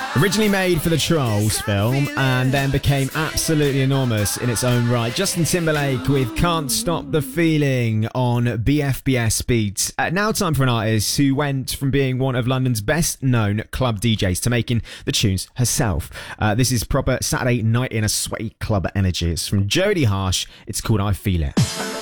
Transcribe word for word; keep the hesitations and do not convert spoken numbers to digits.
Originally made for the Trolls film and then became absolutely enormous in its own right. Justin Timberlake with Can't Stop the Feeling on B F B S Beats. Uh, now time for an artist who went from being one of London's best known club D Js to making the tunes herself. Uh, this is proper Saturday night in a sweaty club energy. It's from Jodie Harsh. It's called I Feel It.